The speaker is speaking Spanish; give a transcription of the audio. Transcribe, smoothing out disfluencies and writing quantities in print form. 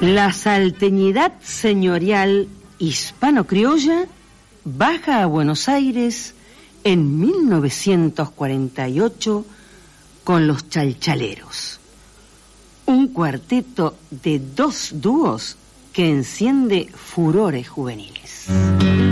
La salteñidad señorial hispano-criolla baja a Buenos Aires en 1948 con los Chalchaleros, un cuarteto de 2 dúos que enciende furores juveniles.